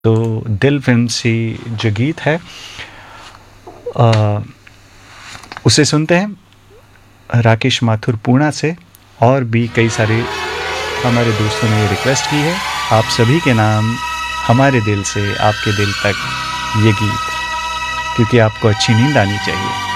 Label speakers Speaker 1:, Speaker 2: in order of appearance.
Speaker 1: तो दिल फिल्म से जो गीत है उसे सुनते हैं राकेश माथुर पूर्णा से। और भी कई सारे हमारे दोस्तों ने ये रिक्वेस्ट की है। आप सभी के नाम हमारे दिल से आपके दिल तक ये गीत, क्योंकि आपको अच्छी नींद आनी चाहिए।